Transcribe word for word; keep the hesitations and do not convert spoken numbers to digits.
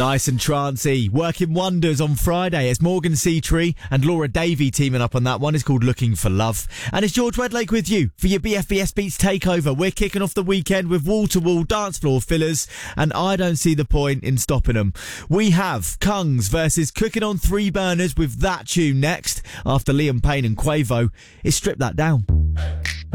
Nice and trancy, working wonders on Friday. It's Morgan Seatree and Laura Davey teaming up on that one. It's called Looking for Love. And it's George Wedlake with you for your B F B S Beats takeover. We're kicking off the weekend with wall-to-wall dance floor fillers, and I don't see the point in stopping them. We have Kungs versus Cooking on Three Burners with that tune next. After Liam Payne and Quavo, it's Strip That Down.